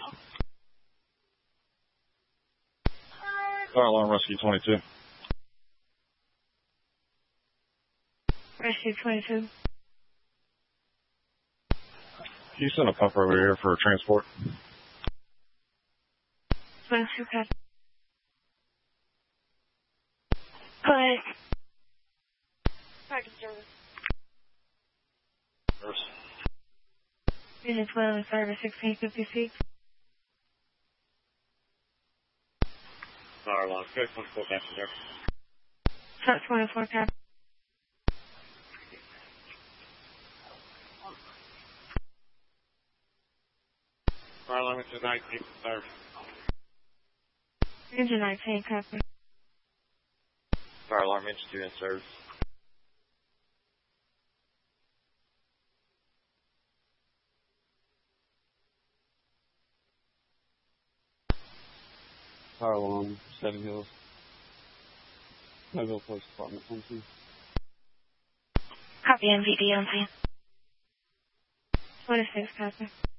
Fire alarm rescue 22. Rescue 22. Can you send a pumper over here for transport? 22, Captain. Play. Parking service. Unit 12 and service 1656. Fire alarm, 24 passenger. Shot 24, Captain. Fire alarm into 19, sir. Engine 19, Captain. Fire alarm engine 2 in service. Fire alarm, 7 Hills. Mobile Police Department, 22. Copy MVD on 26, Captain.